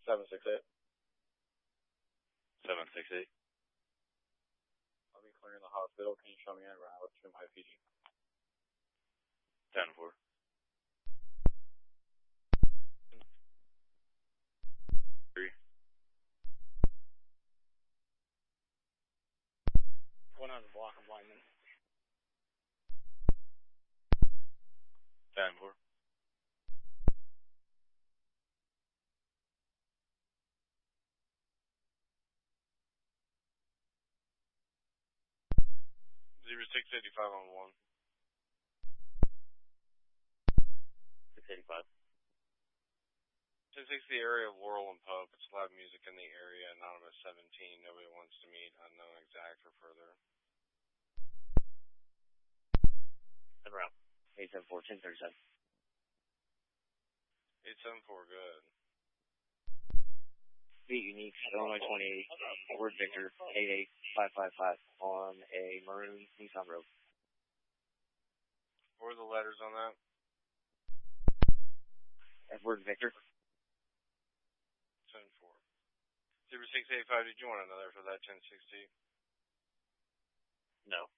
768. 768. I'll be clearing the hospital. Can you show me en route to my PD? 10-4. One on the block of linemen. 10-4. Zero 685 on 1. 685. 1060 area of Laurel and Pope. It's loud music in the area. Anonymous 17. Nobody wants to meet. Unknown exact for further. En route. 874, 1037. 874, good. Beat Unique, Illinois 28, Word Victor, 88555 on a maroon Nissan Rogue. What are the letters on that? Word Victor. 10-4. 0685, did you want another for that 1060? No.